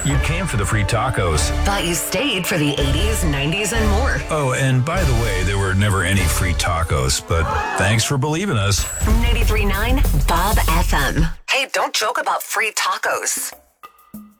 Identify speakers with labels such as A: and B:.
A: You came for the free tacos.
B: But you stayed for the 80s, 90s, and more.
A: Oh, and by the way, there were never any free tacos, but thanks for believing us.
B: 93.9 Bob FM. Hey, don't joke about free tacos.